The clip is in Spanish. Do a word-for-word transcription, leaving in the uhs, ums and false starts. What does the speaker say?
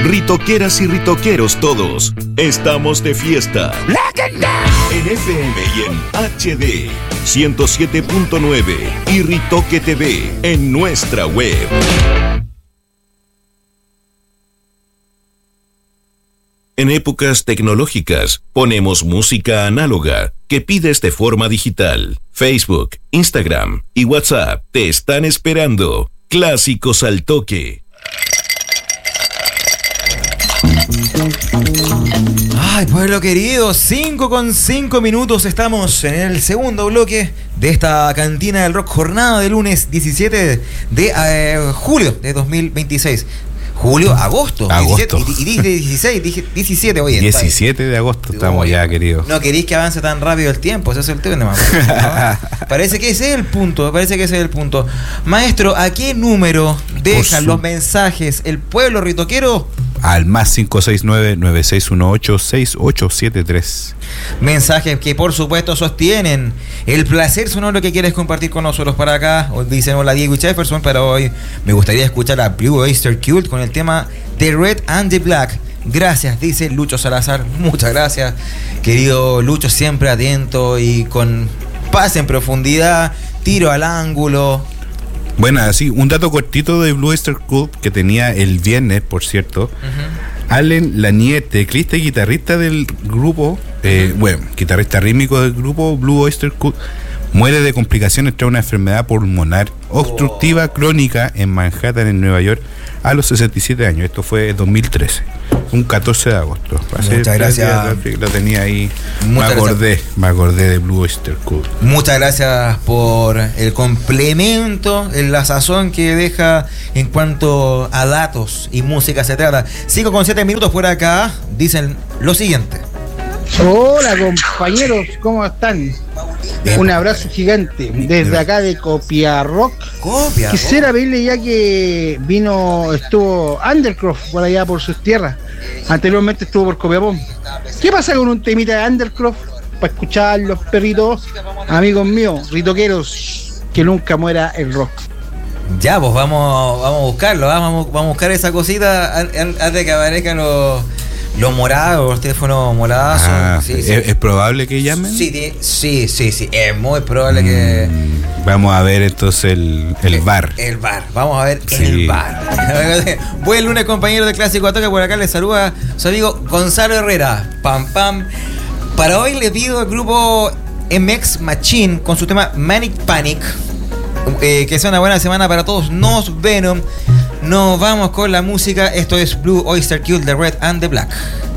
Ritoqueras y ritoqueros todos, estamos de fiesta. En F M y en H D ciento siete punto nueve y Ritoque T V en nuestra web. En épocas tecnológicas, ponemos música análoga que pides de forma digital. Facebook, Instagram y WhatsApp te están esperando. Clásicos al toque. Ay, pueblo querido, cinco con cinco minutos. Estamos en el segundo bloque de esta cantina del rock, jornada de lunes diecisiete de eh, julio de dos mil veintiséis. Julio, agosto. Agosto. diecisiete, y, y dije dieciséis, dije diecisiete, oye. diecisiete de agosto estamos oye, ya, querido. No queréis que avance tan rápido el tiempo, ese es el tema, ¿no? Parece que ese es el punto, parece que ese es el punto. Maestro, ¿a qué número dejan su... los mensajes el pueblo ritoquero? Al más cinco seis nueve, nueve seis uno ocho, seis ocho siete tres. Mensajes que por supuesto sostienen el placer sonoro que quieres compartir con nosotros para acá. Hoy dicen hola Diego y Jefferson, pero hoy me gustaría escuchar a Blue Oyster Cult con el tema The Red and the Black. Gracias, dice Lucho Salazar. Muchas gracias, querido Lucho, siempre atento y con paz en profundidad, tiro al ángulo. Bueno, así, un dato cortito de Blue Oyster Cult que tenía el viernes, por cierto. Uh-huh. Allen Lanier, teclista y guitarrista del grupo, eh, uh-huh. bueno, guitarrista rítmico del grupo Blue Oyster Cult, muere de complicaciones tras una enfermedad pulmonar obstructiva oh. crónica en Manhattan, en Nueva York, a los sesenta y siete años. Esto fue en dos mil trece, un catorce de agosto. Muchas gracias. Lo tenía ahí. Me acordé, gracias. me acordé de Blue Oyster Cult. Muchas gracias por el complemento, la sazón que deja en cuanto a datos y música se trata. cinco con siete minutos por acá, dicen lo siguiente. Hola compañeros, ¿cómo están? Bien, un abrazo gigante desde acá de Copiarrock. Copiarrock. Quisiera pedirle, ya que vino, estuvo Undercroft por allá por sus tierras, anteriormente estuvo por Copiapó. ¿Qué pasa con un temita de Undercroft para escuchar los perritos, amigos míos, ritoqueros, que nunca muera el rock? Ya, pues vamos, vamos a buscarlo, vamos, vamos a buscar esa cosita antes de que aparezcan los Los morados, los teléfonos morados. Ah, sí, ¿es, sí. ¿Es probable que llamen? Sí, sí, sí, sí. Es muy probable mm, que. Vamos a ver entonces el, el bar. El bar, vamos a ver sí. el bar. Buen lunes, compañero de Clásico a Toque. Por acá les saluda su amigo Gonzalo Herrera. Pam, pam. Para hoy le pido al grupo M X Machine con su tema Manic Panic. Eh, que sea una buena semana para todos. Nos Venom. Nos vamos con la música. Esto es Blue Oyster Cult, The Red and the Black.